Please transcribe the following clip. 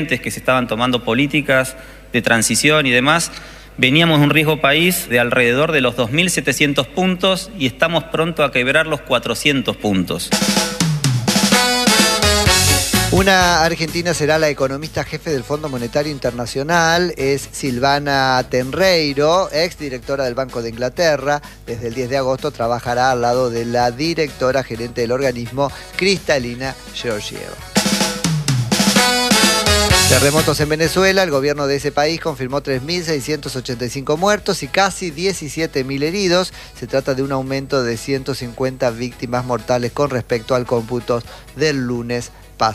que se estaban tomando políticas de transición y demás, veníamos de un riesgo país de alrededor de los 2.700 puntos y estamos pronto a quebrar los 400 puntos. Una argentina será la economista jefe del Fondo Monetario Internacional. Es Silvana Tenreiro, exdirectora del Banco de Inglaterra. Desde el 10 de agosto trabajará al lado de la directora gerente del organismo, Kristalina Georgieva. Terremotos en Venezuela. El gobierno de ese país confirmó 3.685 muertos y casi 17.000 heridos. Se trata de un aumento de 150 víctimas mortales con respecto al cómputo del lunes